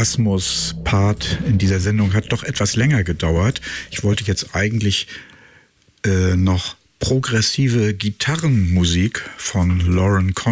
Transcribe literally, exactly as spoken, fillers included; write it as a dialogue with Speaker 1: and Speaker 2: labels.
Speaker 1: Asmus-Part in dieser Sendung hat doch etwas länger gedauert. Ich wollte jetzt eigentlich äh, noch progressive Gitarrenmusik von Lauren Conrad